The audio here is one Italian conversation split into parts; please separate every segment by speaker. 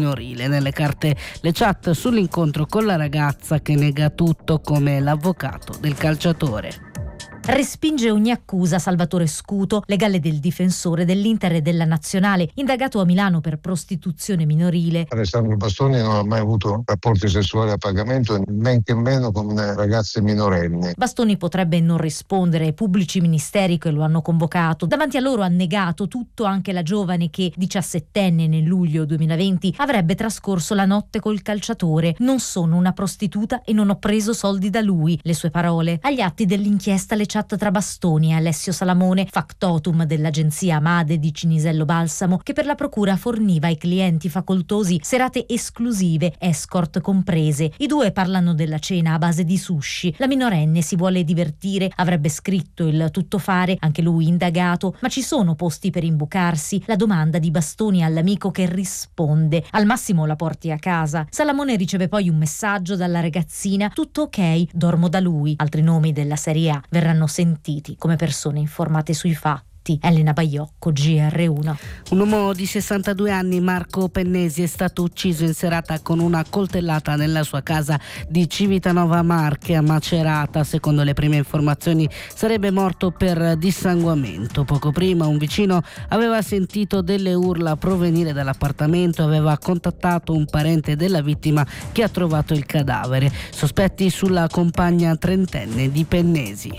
Speaker 1: minorile. Nelle carte le chat sull'incontro con la ragazza che nega tutto, come l'avvocato del calciatore.
Speaker 2: Respinge ogni accusa Salvatore Scuto, legale del difensore dell'Inter e della Nazionale, indagato a Milano per prostituzione minorile.
Speaker 3: Alessandro Bastoni non ha mai avuto rapporti sessuali a pagamento, men che meno con ragazze minorenni.
Speaker 2: Bastoni potrebbe non rispondere ai pubblici ministeri che lo hanno convocato. Davanti a loro ha negato tutto anche la giovane che, 17enne nel luglio 2020, avrebbe trascorso la notte col calciatore. Non sono una prostituta e non ho preso soldi da lui, le sue parole. Agli atti dell'inchiesta le chat tra Bastoni e Alessio Salamone, factotum dell'agenzia Amade di Cinisello Balsamo, che per la procura forniva ai clienti facoltosi serate esclusive, escort comprese. I due parlano della cena a base di sushi. La minorenne si vuole divertire, avrebbe scritto il tuttofare, anche lui indagato, ma ci sono posti per imbucarsi? La domanda di Bastoni all'amico che risponde: al massimo la porti a casa. Salamone riceve poi un messaggio dalla ragazzina: tutto ok, dormo da lui. Altri nomi della Serie A verranno sentiti come persone informate sui fatti. Elena Baiocco, GR1.
Speaker 1: Un uomo di 62 anni, Marco Pennesi, è stato ucciso in serata con una coltellata nella sua casa di Civitanova Marche a Macerata. Secondo le prime informazioni sarebbe morto per dissanguamento. Poco prima un vicino aveva sentito delle urla provenire dall'appartamento e aveva contattato un parente della vittima che ha trovato il cadavere. Sospetti sulla compagna trentenne di Pennesi.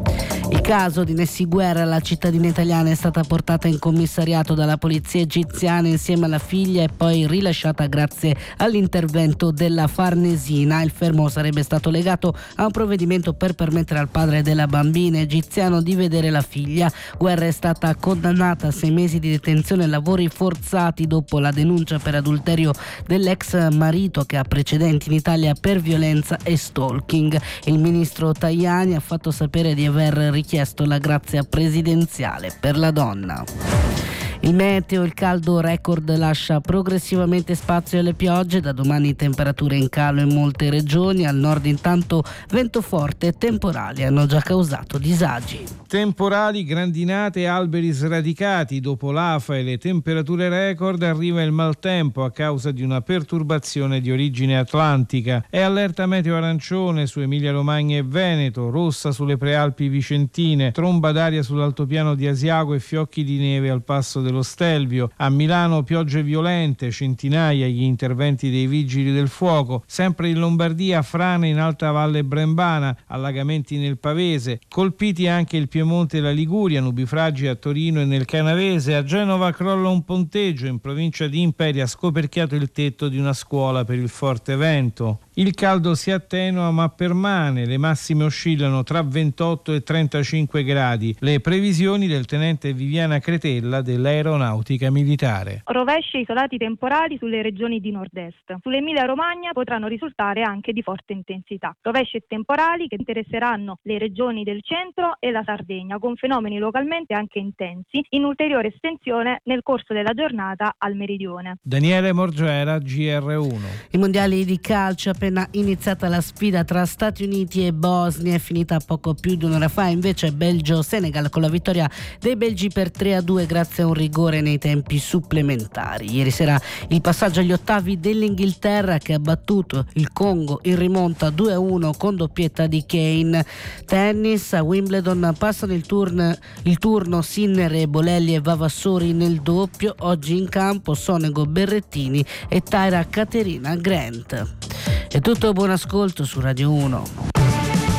Speaker 1: Il caso di Nessi Guerra, la cittadina italiana, è stata portata in commissariato dalla polizia egiziana insieme alla figlia e poi rilasciata grazie all'intervento della Farnesina. Il fermo sarebbe stato legato a un provvedimento per permettere al padre della bambina egiziano di vedere la figlia. Guerra è stata condannata a 6 mesi di detenzione e lavori forzati dopo la denuncia per adulterio dell'ex marito, che ha precedenti in Italia per violenza e stalking. Il ministro Tajani ha fatto sapere di aver richiesto la grazia presidenziale per la donna. Il meteo, il caldo record lascia progressivamente spazio alle piogge. Da domani temperature in calo in molte regioni. Al nord intanto vento forte e temporali hanno già causato disagi.
Speaker 4: Temporali, grandinate e alberi sradicati. Dopo l'afa e le temperature record arriva il maltempo a causa di una perturbazione di origine atlantica. È allerta meteo arancione su Emilia Romagna e Veneto, rossa sulle prealpi vicentine, tromba d'aria sull'altopiano di Asiago e fiocchi di neve al passo dello Stelvio. A Milano piogge violente, centinaia gli interventi dei vigili del fuoco. Sempre in Lombardia frane in Alta Valle Brembana, allagamenti nel Pavese. Colpiti anche il Piemonte e la Liguria, nubifragi a Torino e nel Canavese. A Genova crolla un ponteggio, in provincia di Imperia ha scoperchiato il tetto di una scuola per il forte vento. Il caldo si attenua ma permane, le massime oscillano tra 28 e 35 gradi. Le previsioni del tenente Viviana Cretella dell'Aeronautica Militare.
Speaker 5: Rovesci isolati temporali sulle regioni di nord-est. Sull'Emilia Romagna potranno risultare anche di forte intensità. Rovesci temporali che interesseranno le regioni del centro e la Sardegna, con fenomeni localmente anche intensi, in ulteriore estensione nel corso della giornata al meridione.
Speaker 4: Daniele Morgera, GR1.
Speaker 1: I mondiali di calcio, appena iniziata la sfida tra Stati Uniti e Bosnia, è finita poco più di un'ora fa. Invece Belgio-Senegal con la vittoria dei belgi per 3-2 grazie a un rigore nei tempi supplementari. Ieri sera il passaggio agli ottavi dell'Inghilterra, che ha battuto il Congo in rimonta 2-1 con doppietta di Kane. Tennis, a Wimbledon passano il turno Sinner e Bolelli e Vavassori nel doppio. Oggi in campo Sonego Berrettini e Taira Caterina Grant. È tutto, buon ascolto su Radio 1.